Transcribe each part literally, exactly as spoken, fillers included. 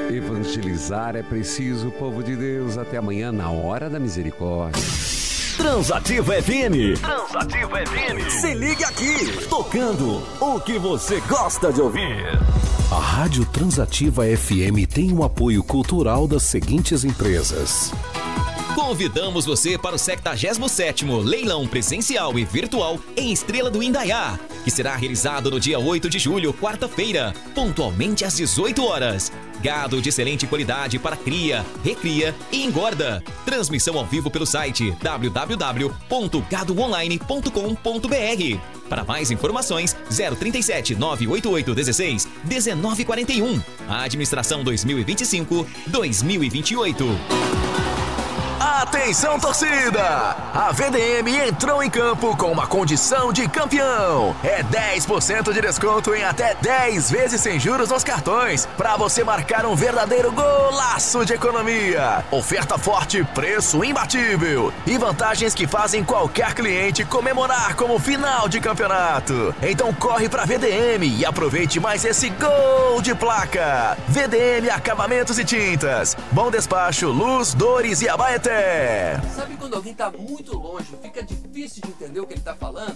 Evangelizar é preciso, povo de Deus. Até amanhã, na hora da misericórdia. Transativa F M. Transativa F M. Se liga aqui, tocando o que você gosta de ouvir. A Rádio Transativa F M tem um apoio cultural das seguintes empresas. Convidamos você para o sexagésimo sétimo Leilão Presencial e Virtual em Estrela do Indaiá, que será realizado no dia oito de julho, quarta-feira, pontualmente às dezoito horas. Gado de excelente qualidade para cria, recria e engorda. Transmissão ao vivo pelo site w w w ponto gado online ponto com ponto b r. Para mais informações, zero trinta e sete, nove oito oito, dezesseis, dezenove quarenta e um. Administração dois mil e vinte e cinco, dois mil e vinte e oito. Atenção, torcida! A V D M entrou em campo com uma condição de campeão. É dez por cento de desconto em até dez vezes sem juros nos cartões, para você marcar um verdadeiro golaço de economia. Oferta forte, preço imbatível e vantagens que fazem qualquer cliente comemorar como final de campeonato. Então corre pra V D M e aproveite mais esse gol de placa. V D M Acabamentos e Tintas. Bom Despacho, Luz, Dores e Abaeté. Sabe quando alguém tá muito longe, fica difícil de entender o que ele tá falando?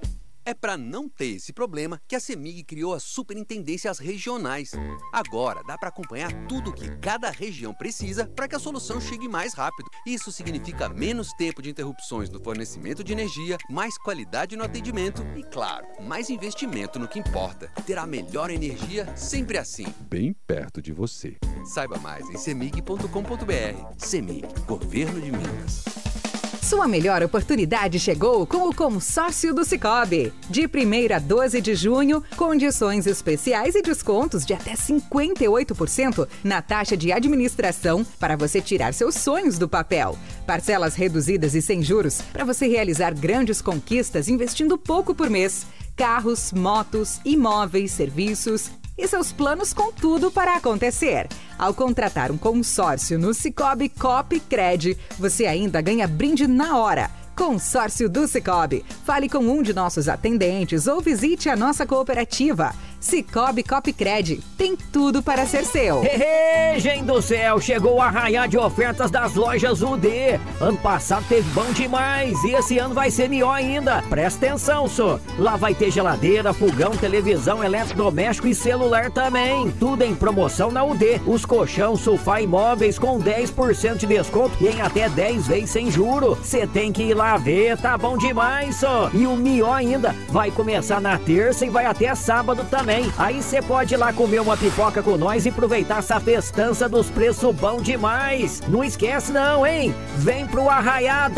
É para não ter esse problema que a CEMIG criou as superintendências regionais. Agora dá para acompanhar tudo o que cada região precisa para que a solução chegue mais rápido. Isso significa menos tempo de interrupções no fornecimento de energia, mais qualidade no atendimento e, claro, mais investimento no que importa. Ter a melhor energia sempre assim. Bem perto de você. Saiba mais em cemig ponto com ponto b r. CEMIG, Governo de Minas. Sua melhor oportunidade chegou com o consórcio do Sicoob. De primeiro a doze de junho, condições especiais e descontos de até cinquenta e oito por cento na taxa de administração para você tirar seus sonhos do papel. Parcelas reduzidas e sem juros para você realizar grandes conquistas investindo pouco por mês. Carros, motos, imóveis, serviços e seus planos com tudo para acontecer. Ao contratar um consórcio no Sicoob Coop Cred, você ainda ganha brinde na hora. Consórcio do Sicoob. Fale com um de nossos atendentes ou visite a nossa cooperativa. Sicoob Coop Cred tem tudo para ser seu. Hehe, gente do céu, chegou o arraiá de ofertas das lojas U D. Ano passado teve bom demais e esse ano vai ser melhor ainda. Presta atenção, só. Lá vai ter geladeira, fogão, televisão, eletrodoméstico e celular também. Tudo em promoção na U D. Os colchão, sofá e móveis com dez por cento de desconto e em até dez vezes sem juro. Você tem que ir lá ver, tá bom demais, só. E o melhor ainda, vai começar na terça e vai até sábado também. Aí você pode ir lá comer uma pipoca com nós e aproveitar essa festança dos preços bom demais. Não esquece não, hein? Vem pro Arraiada!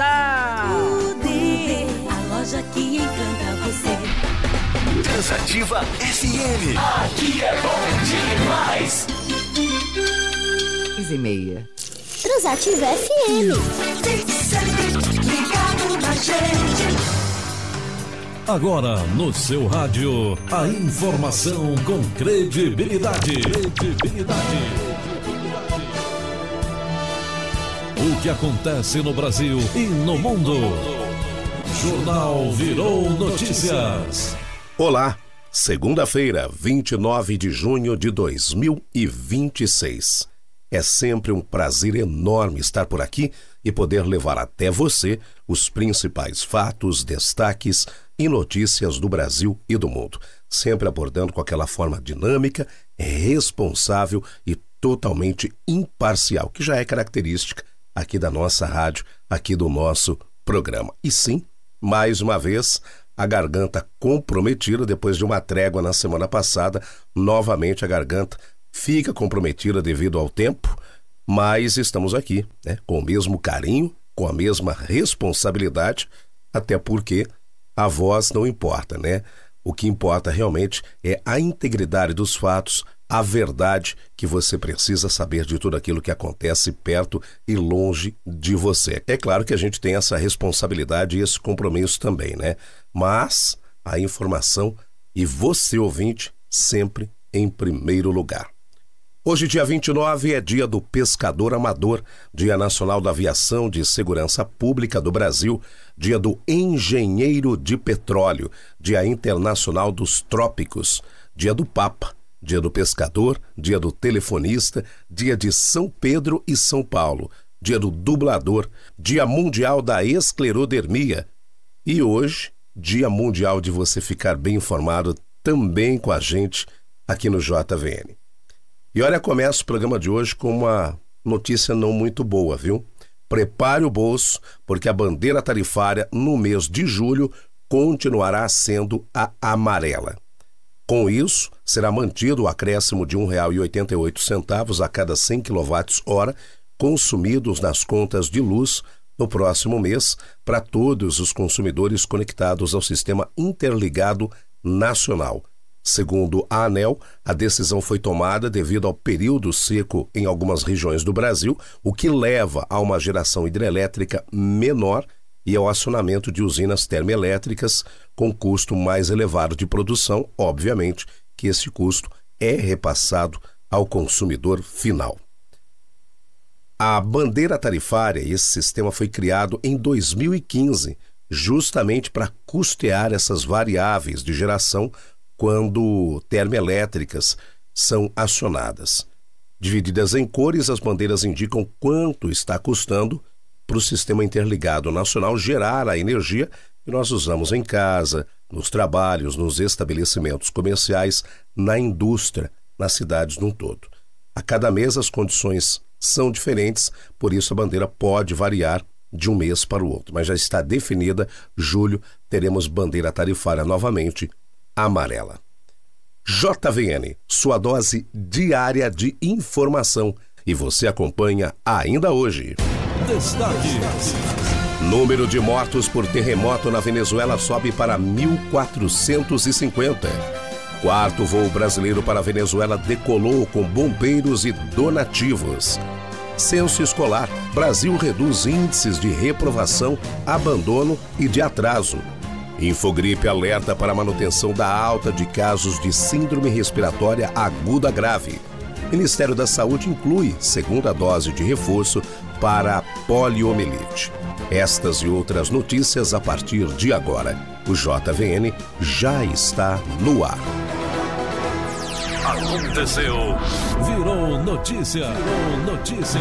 U D, a loja que encanta você. Transativa F M. Aqui é bom demais. seis e meia. Transativa F M. Tem sempre ligado na gente. Agora no seu rádio, a informação com credibilidade. Credibilidade. O que acontece no Brasil e no mundo. Jornal Virou Notícias. Olá, segunda-feira, vinte e nove de junho de dois mil e vinte e seis. É sempre um prazer enorme estar por aqui e poder levar até você os principais fatos, destaques e notícias do Brasil e do mundo, sempre abordando com aquela forma dinâmica, responsável e totalmente imparcial, que já é característica aqui da nossa rádio, aqui do nosso programa. E sim, mais uma vez, a garganta comprometida depois de uma trégua na semana passada, novamente a garganta fica comprometida devido ao tempo, mas estamos aqui, né, com o mesmo carinho, com a mesma responsabilidade, até porque a voz não importa, né? O que importa realmente é a integridade dos fatos, a verdade que você precisa saber de tudo aquilo que acontece perto e longe de você. É claro que a gente tem essa responsabilidade e esse compromisso também, né? Mas a informação e você, ouvinte, sempre em primeiro lugar. Hoje, dia vinte e nove, é dia do pescador amador, dia nacional da aviação de segurança pública do Brasil, dia do engenheiro de petróleo, dia internacional dos trópicos, dia do Papa, dia do pescador, dia do telefonista, dia de São Pedro e São Paulo, dia do dublador, dia mundial da esclerodermia e hoje, dia mundial de você ficar bem informado também com a gente aqui no J V N. E olha, começa o programa de hoje com uma notícia não muito boa, viu? Prepare o bolso, porque a bandeira tarifária no mês de julho continuará sendo a amarela. Com isso, será mantido o acréscimo de um real e oitenta e oito centavos a cada cem quilowatt-hora consumidos nas contas de luz no próximo mês para todos os consumidores conectados ao Sistema Interligado Nacional. Segundo a ANEEL, a decisão foi tomada devido ao período seco em algumas regiões do Brasil, o que leva a uma geração hidrelétrica menor e ao acionamento de usinas termoelétricas com custo mais elevado de produção. Obviamente que esse custo é repassado ao consumidor final. A bandeira tarifária, esse sistema foi criado em dois mil e quinze, justamente para custear essas variáveis de geração quando termoelétricas são acionadas. Divididas em cores, as bandeiras indicam quanto está custando para o Sistema Interligado Nacional gerar a energia que nós usamos em casa, nos trabalhos, nos estabelecimentos comerciais, na indústria, nas cidades num todo. A cada mês as condições são diferentes, por isso a bandeira pode variar de um mês para o outro, mas já está definida, julho, teremos bandeira tarifária novamente amarela. J V N, sua dose diária de informação, e você acompanha ainda hoje. Destaques. Número de mortos por terremoto na Venezuela sobe para mil quatrocentos e cinquenta. Quarto voo brasileiro para a Venezuela decolou com bombeiros e donativos. Censo escolar. Brasil reduz índices de reprovação, abandono e de atraso. Infogripe alerta para a manutenção da alta de casos de síndrome respiratória aguda grave. Ministério da Saúde inclui segunda dose de reforço para a poliomielite. Estas e outras notícias a partir de agora. O J V N já está no ar. Aconteceu. Virou notícia. Virou notícia.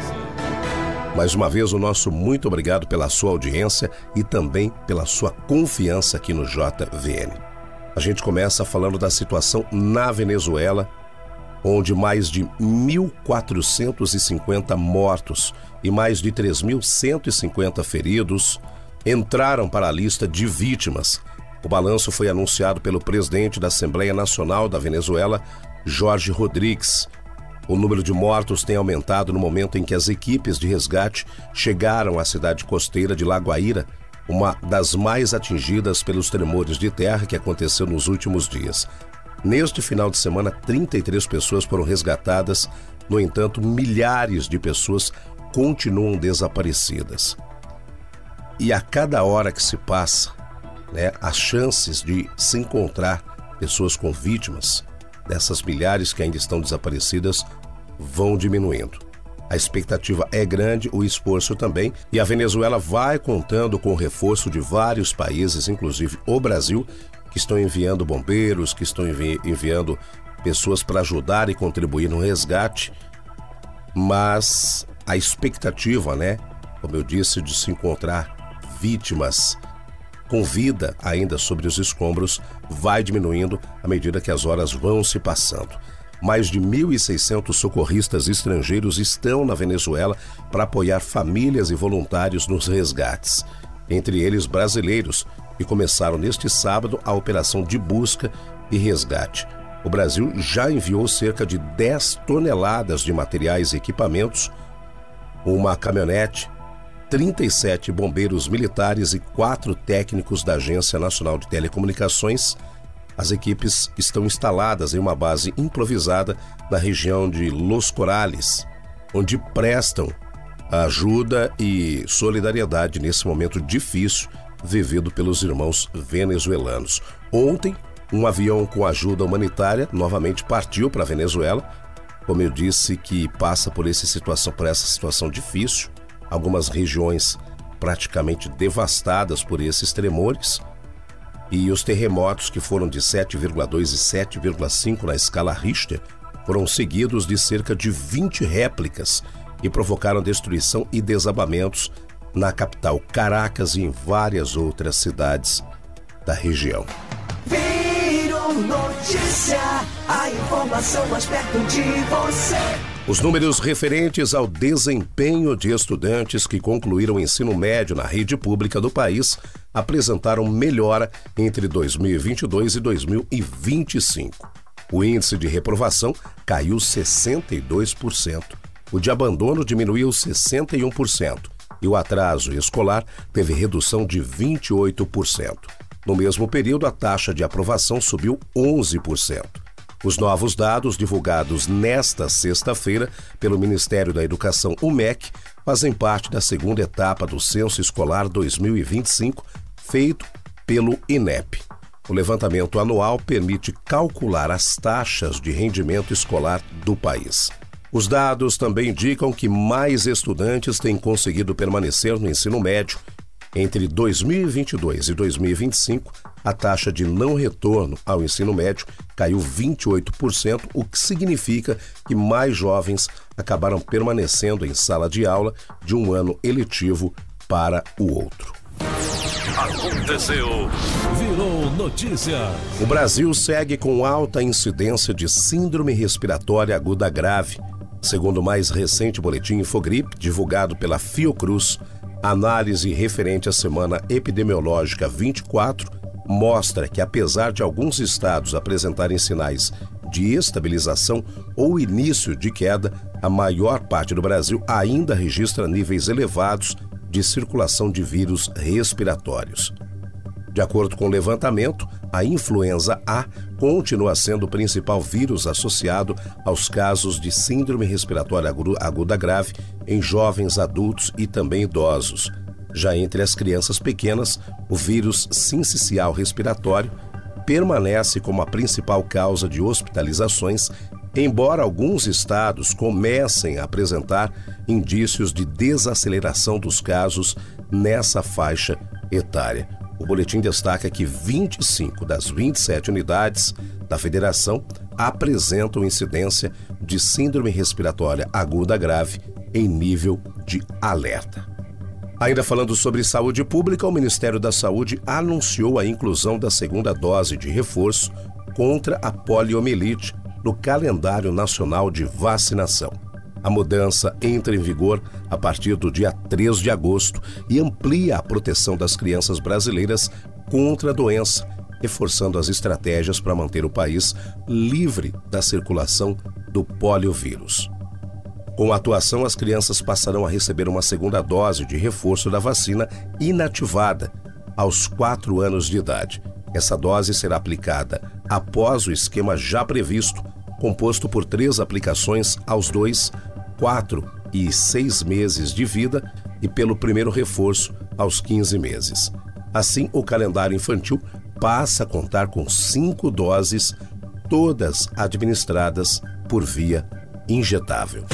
Mais uma vez, o nosso muito obrigado pela sua audiência e também pela sua confiança aqui no J V N. A gente começa falando da situação na Venezuela, onde mais de mil quatrocentos e cinquenta mortos e mais de três mil cento e cinquenta feridos entraram para a lista de vítimas. O balanço foi anunciado pelo presidente da Assembleia Nacional da Venezuela, Jorge Rodrigues. O número de mortos tem aumentado no momento em que as equipes de resgate chegaram à cidade costeira de La Guaira, uma das mais atingidas pelos tremores de terra que aconteceu nos últimos dias. Neste final de semana, trinta e três pessoas foram resgatadas. No entanto, milhares de pessoas continuam desaparecidas. E a cada hora que se passa, né, as chances de se encontrar pessoas com vítimas dessas milhares que ainda estão desaparecidas vão diminuindo. A expectativa é grande, o esforço também, e a Venezuela vai contando com o reforço de vários países, inclusive o Brasil, que estão enviando bombeiros, que estão envi- enviando pessoas para ajudar e contribuir no resgate, mas a expectativa, né, como eu disse, de se encontrar vítimas com vida ainda sobre os escombros vai diminuindo à medida que as horas vão se passando. Mais de mil e seiscentos socorristas estrangeiros estão na Venezuela para apoiar famílias e voluntários nos resgates, entre eles brasileiros, que começaram neste sábado a operação de busca e resgate. O Brasil já enviou cerca de dez toneladas de materiais e equipamentos, uma caminhonete, trinta e sete bombeiros militares e quatro técnicos da Agência Nacional de Telecomunicações. As equipes estão instaladas em uma base improvisada na região de Los Corales, onde prestam ajuda e solidariedade nesse momento difícil vivido pelos irmãos venezuelanos. Ontem, um avião com ajuda humanitária novamente partiu para a Venezuela, como eu disse, que passa por essa situação, por essa situação difícil. Algumas regiões praticamente devastadas por esses tremores. E os terremotos, que foram de sete vírgula dois e sete vírgula cinco na escala Richter, foram seguidos de cerca de vinte réplicas e provocaram destruição e desabamentos na capital Caracas e em várias outras cidades da região. Virou notícia, a informação mais perto de você. Os números referentes ao desempenho de estudantes que concluíram o ensino médio na rede pública do país apresentaram melhora entre dois mil e vinte e dois e dois mil e vinte e cinco. O índice de reprovação caiu sessenta e dois por cento, o de abandono diminuiu sessenta e um por cento e o atraso escolar teve redução de vinte e oito por cento. No mesmo período, a taxa de aprovação subiu onze por cento. Os novos dados divulgados nesta sexta-feira pelo Ministério da Educação, o M E C, fazem parte da segunda etapa do Censo Escolar dois mil e vinte e cinco, feito pelo INEP. O levantamento anual permite calcular as taxas de rendimento escolar do país. Os dados também indicam que mais estudantes têm conseguido permanecer no ensino médio. Entre dois mil e vinte e dois e dois mil e vinte e cinco, a taxa de não retorno ao ensino médio caiu vinte e oito por cento, o que significa que mais jovens acabaram permanecendo em sala de aula de um ano eletivo para o outro. Aconteceu. Virou notícia. O Brasil segue com alta incidência de síndrome respiratória aguda grave. Segundo o mais recente boletim Infogripe, divulgado pela Fiocruz, a análise referente à semana epidemiológica vinte e quatro mostra que, apesar de alguns estados apresentarem sinais de estabilização ou início de queda, a maior parte do Brasil ainda registra níveis elevados de circulação de vírus respiratórios. De acordo com o levantamento, a influenza A continua sendo o principal vírus associado aos casos de síndrome respiratória aguda grave em jovens adultos e também idosos. Já entre as crianças pequenas, o vírus sincicial respiratório permanece como a principal causa de hospitalizações, embora alguns estados comecem a apresentar indícios de desaceleração dos casos nessa faixa etária. O boletim destaca que vinte e cinco das vinte e sete unidades da federação apresentam incidência de síndrome respiratória aguda grave em nível de alerta. Ainda falando sobre saúde pública, o Ministério da Saúde anunciou a inclusão da segunda dose de reforço contra a poliomielite no calendário nacional de vacinação. A mudança entra em vigor a partir do dia três de agosto e amplia a proteção das crianças brasileiras contra a doença, reforçando as estratégias para manter o país livre da circulação do poliovírus. Com a atuação, as crianças passarão a receber uma segunda dose de reforço da vacina inativada aos quatro anos de idade. Essa dose será aplicada após o esquema já previsto, composto por três aplicações aos dois, quatro e seis meses de vida e pelo primeiro reforço aos quinze meses. Assim, o calendário infantil passa a contar com cinco doses, todas administradas por via injetável.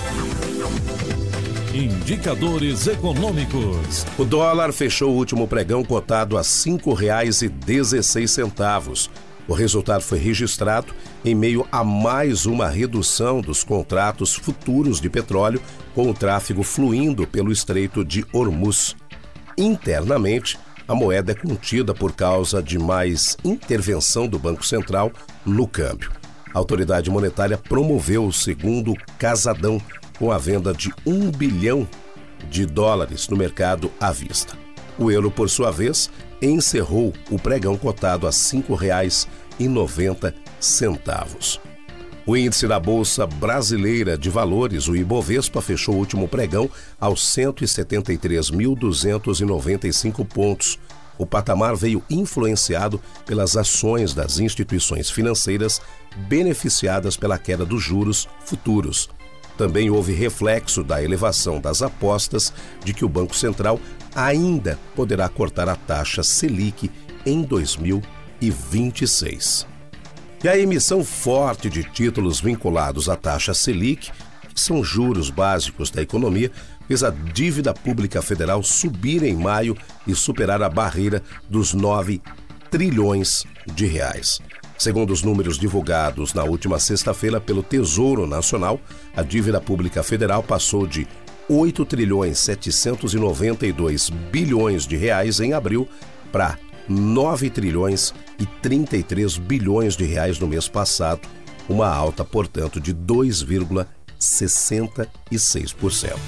Indicadores econômicos. O dólar fechou o último pregão cotado a cinco reais e dezesseis centavos. O resultado foi registrado em meio a mais uma redução dos contratos futuros de petróleo, com o tráfego fluindo pelo Estreito de Hormuz. Internamente, a moeda é contida por causa de mais intervenção do Banco Central no câmbio. A autoridade monetária promoveu o segundo casadão com a venda de um bilhão de dólares no mercado à vista. O euro, por sua vez, encerrou o pregão cotado a cinco reais e noventa centavos. O índice da Bolsa Brasileira de Valores, o Ibovespa, fechou o último pregão aos cento e setenta e três mil duzentos e noventa e cinco pontos. O patamar veio influenciado pelas ações das instituições financeiras beneficiadas pela queda dos juros futuros. Também houve reflexo da elevação das apostas de que o Banco Central ainda poderá cortar a taxa Selic em dois mil e vinte e seis. E a emissão forte de títulos vinculados à taxa Selic, que são juros básicos da economia, fez a dívida pública federal subir em maio e superar a barreira dos nove trilhões de reais. Segundo os números divulgados na última sexta-feira pelo Tesouro Nacional, a dívida pública federal passou de oito trilhões setecentos e noventa e dois bilhões de reais em abril para nove trilhões e trinta e três bilhões de reais no mês passado, uma alta, portanto, de dois vírgula sessenta e seis por cento.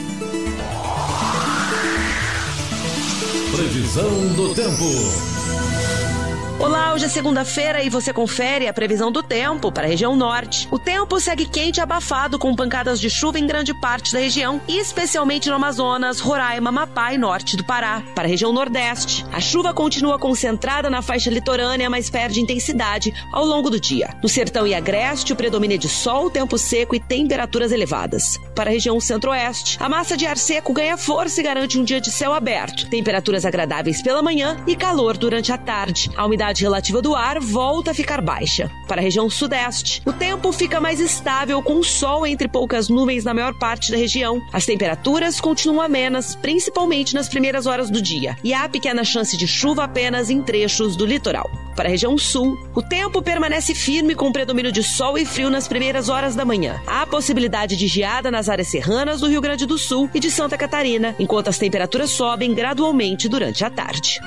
Previsão do tempo. Olá, hoje é segunda-feira e você confere a previsão do tempo para a região norte. O tempo segue quente e abafado com pancadas de chuva em grande parte da região, e especialmente no Amazonas, Roraima, Amapá e norte do Pará. Para a região nordeste, a chuva continua concentrada na faixa litorânea, mas perde intensidade ao longo do dia. No sertão e agreste, o predomínio é de sol, tempo seco e temperaturas elevadas. Para a região centro-oeste, a massa de ar seco ganha força e garante um dia de céu aberto, temperaturas agradáveis pela manhã e calor durante a tarde. A umidade A umidade relativa do ar volta a ficar baixa. Para a região sudeste, o tempo fica mais estável com sol entre poucas nuvens na maior parte da região. As temperaturas continuam amenas, principalmente nas primeiras horas do dia, e há pequena chance de chuva apenas em trechos do litoral. Para a região sul, o tempo permanece firme com predomínio de sol e frio nas primeiras horas da manhã. Há possibilidade de geada nas áreas serranas do Rio Grande do Sul e de Santa Catarina, enquanto as temperaturas sobem gradualmente durante a tarde.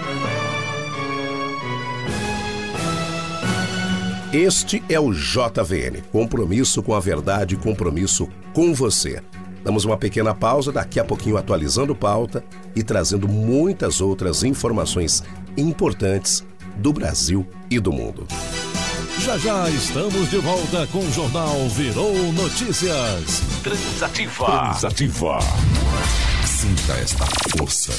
Este é o J V N, compromisso com a verdade, compromisso com você. Damos uma pequena pausa, daqui a pouquinho atualizando pauta e trazendo muitas outras informações importantes do Brasil e do mundo. Já já estamos de volta com o Jornal Virou Notícias. Transativa. Transativa. Sinta esta força.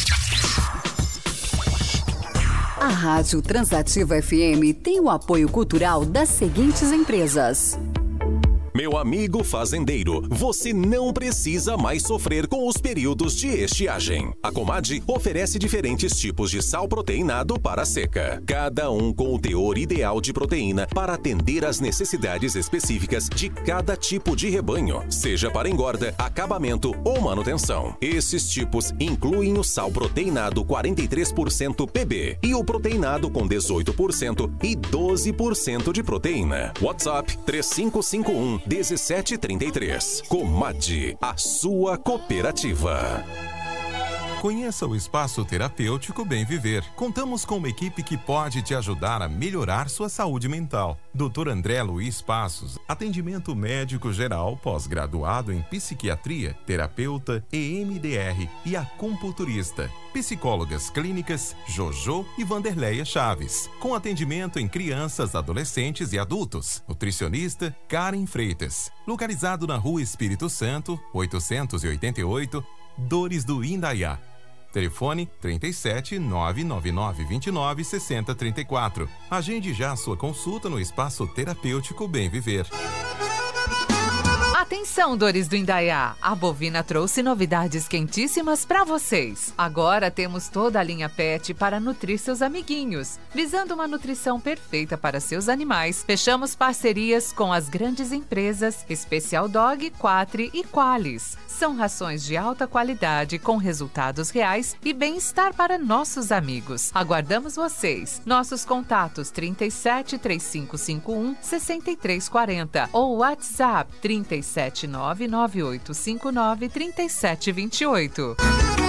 A Rádio Transativa F M tem o apoio cultural das seguintes empresas. Meu amigo fazendeiro, você não precisa mais sofrer com os períodos de estiagem. A Comad oferece diferentes tipos de sal proteinado para seca, cada um com o teor ideal de proteína para atender às necessidades específicas de cada tipo de rebanho, seja para engorda, acabamento ou manutenção. Esses tipos incluem o sal proteinado quarenta e três por cento P B e o proteinado com dezoito por cento e doze por cento de proteína. WhatsApp três cinco cinco um dezessete trinta e três. Comad, a sua cooperativa. Conheça o Espaço Terapêutico Bem Viver. Contamos com uma equipe que pode te ajudar a melhorar sua saúde mental. doutor André Luiz Passos, atendimento médico geral, pós-graduado em psiquiatria, terapeuta, E M D R e acupunturista. Psicólogas clínicas Jojo e Vanderleia Chaves, com atendimento em crianças, adolescentes e adultos. Nutricionista Karen Freitas, localizado na Rua Espírito Santo, oitocentos e oitenta e oito, Dores do Indaiá. Telefone trinta e sete, nove nove nove, vinte e nove, sessenta, trinta e quatro. Agende já a sua consulta no Espaço Terapêutico Bem Viver. Atenção, Dores do Indaiá! A Bovina trouxe novidades quentíssimas para vocês. Agora temos toda a linha Pet para nutrir seus amiguinhos. Visando uma nutrição perfeita para seus animais, fechamos parcerias com as grandes empresas Special Dog, Quatri e Qualis. São rações de alta qualidade com resultados reais e bem-estar para nossos amigos. Aguardamos vocês. Nossos contatos trinta e sete, três cinco cinco um, sessenta e três quarenta ou WhatsApp trinta e sete, nove nove oito cinco nove, trinta e sete vinte e oito.